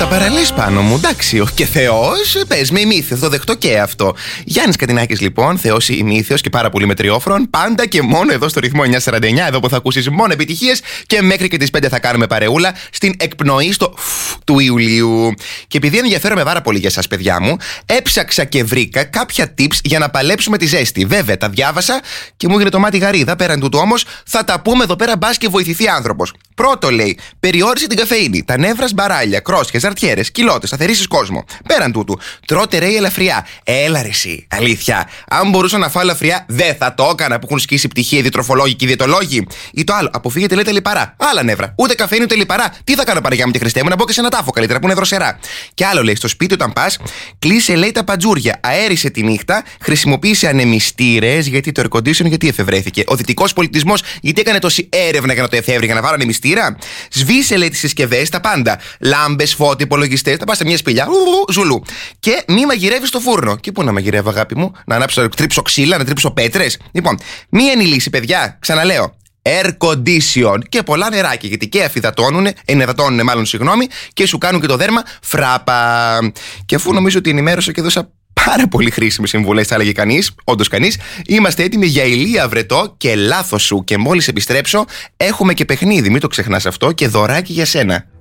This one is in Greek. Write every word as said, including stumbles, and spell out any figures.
Τα παραλείς πάνω μου, εντάξει. Και Θεός, πες με ημίθεος, το δεχτώ και αυτό. Γιάννης Κατινάκης, λοιπόν, Θεός ημίθεος και πάρα πολύ μετριόφρον. Πάντα και μόνο εδώ στο ρυθμό εννιακόσια σαράντα εννιά, εδώ που θα ακούσεις μόνο επιτυχίες. Και μέχρι και τις πέντε θα κάνουμε παρεούλα στην εκπνοή στο φ, του Ιουλίου. Και επειδή ενδιαφέρομαι πάρα πολύ για εσάς, παιδιά μου, έψαξα και βρήκα κάποια tips για να παλέψουμε τη ζέστη. Βέβαια, τα διάβασα και μου έγινε το μάτι γαρίδα. Πέραν τούτου όμως, θα τα πούμε εδώ πέρα, μπας και βοηθηθεί άνθρωπος. Πρώτο, λέει, περιόρισε την καφεΐνη. Τα νεύρα, μπαράλια, κρόσια, ζαρτιέρες, κοιλώτες, θα θερήσεις κόσμο. Πέραν τούτου, τρώτε ρε ελαφριά. Έλα ρε εσύ, αλήθεια. Αν μπορούσα να φάω ελαφριά, δεν θα το έκανα που έχουν σκίσει πτυχία διατροφολόγοι και διαιτολόγοι. Ή το άλλο, αποφύγετε λέτε λιπαρά. Άλλα νεύρα. Ούτε καφέινη ούτε λιπαρά. Τι θα κάνω παραγιά μου τη Χριστέ μου, να μπω και σε ένα τάφο καλύτερα που είναι δροσερά. Και άλλο, λέει, στο σπίτι όταν πας, κλείσε, λέει, τα παντζούρια. Αέρισε τη νύχτα, χρησιμοποίησε ανεμιστήρες, γιατί το air condition γιατί εφευρέθηκε. Ο δυτικός πολιτισμός, γιατί έκανε τόση έρευνα για να το εφεύρει, για να βάλω ανεμιστήρα. Σβήσε, λέει, τις συσκευές, τα πάντα. Λάμπες, φώτι, υπολογιστές, τα πα σε μια σπηλιά. Ου, ζουλού. Και μη μαγειρεύει στο φούρνο. Και πού να μαγειρεύω, αγάπη μου, να ανάψω, να τρίψω ξύλα, να τρίψω πέτρες. Λοιπόν, μία είναι η λύση, παιδιά. Ξαναλέω. Air condition και πολλά νεράκια, γιατί και αφυδατώνουνε, ενυδατώνουνε μάλλον, συγγνώμη, και σου κάνουν και το δέρμα φράπα. Και αφού νομίζω ότι ενημέρωσα και δώσα πάρα πολύ χρήσιμες συμβουλές, θα έλεγε κανείς, όντως κανείς, είμαστε έτοιμοι για ηλία βρετό και λάθος σου. Και μόλις επιστρέψω, έχουμε και παιχνίδι, μην το ξεχνάς αυτό, και δωράκι για σένα.